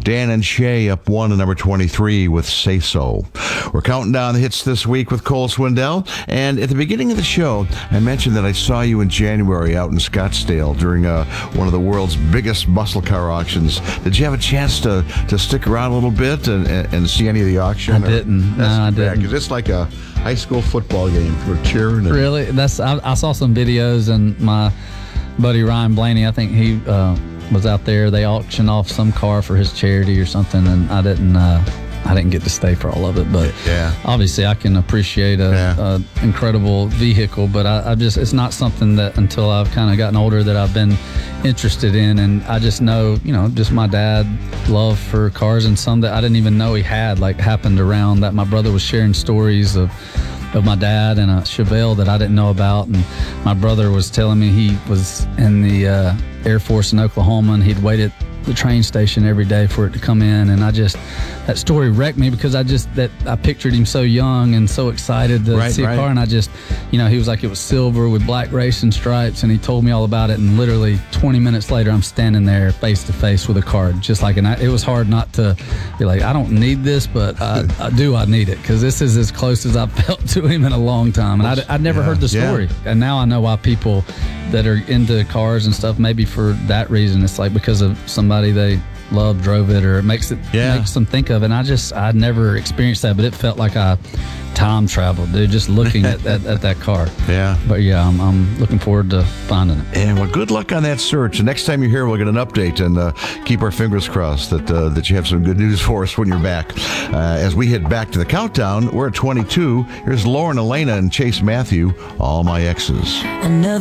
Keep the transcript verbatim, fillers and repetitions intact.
Dan and Shay up one to number twenty-three with Say So. We're counting down the hits this week with Cole Swindell. And at the beginning of the show, I mentioned that I saw you in January out in Scottsdale during uh, one of the world's biggest muscle car auctions. Did you have a chance to, to stick around a little bit and, and, and see any of the auction? I didn't. No, I didn't. Because it's like a high school football game for cheering. And really? That's I, I saw some videos, and my buddy Ryan Blaney, I think he uh, was out there. They auctioned off some car for his charity or something, and I didn't. Uh, I didn't get to stay for all of it, but yeah. obviously I can appreciate a, yeah. a incredible vehicle. But I, I just it's not something that until I've kind of gotten older that I've been interested in, and I just know, you know, just my dad love for cars, and some that I didn't even know he had, like happened around that my brother was sharing stories of. of my dad and a Chevelle that I didn't know about, and my brother was telling me he was in the uh, Air Force in Oklahoma, and he'd wait at the train station every day for it to come in, and I just that story wrecked me because I just that I pictured him so young and so excited to right, see right. a car, and I just, you know, he was like it was silver with black racing stripes, and he told me all about it, and literally twenty minutes later I'm standing there face to face with a car, just like, and I, it was hard not to be like, I don't need this, but I, I do I need it, because this is as close as I've felt to him in a long time, and I'd, I'd never yeah, heard the story, yeah. and now I know why people that are into cars and stuff, maybe for that reason. It's like because of somebody they love drove it, or it makes it yeah. makes them think of it. And I just I'd never experienced that, but it felt like I time traveled, dude, just looking at, at, at that car. Yeah. But yeah, I'm, I'm looking forward to finding it. And well, good luck on that search. The next time you're here, we'll get an update, and uh, keep our fingers crossed that uh, that you have some good news for us when you're back. Uh, as we head back to the countdown, we're at twenty-two. Here's Lauren Elena and Chase Matthew, All My Exes. Another